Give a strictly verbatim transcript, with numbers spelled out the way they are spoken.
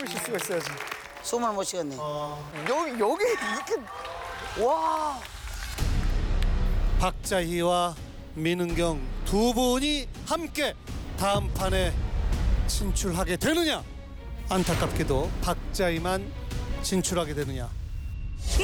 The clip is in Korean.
숨을 쉴 수가 있어야지. 숨을 못 쉬겠네. 여기 여기 이렇게 와. 박자희와 민은경 두 분이 함께 다음 판에 진출하게 되느냐? 안타깝게도 박자희만 진출하게 되느냐?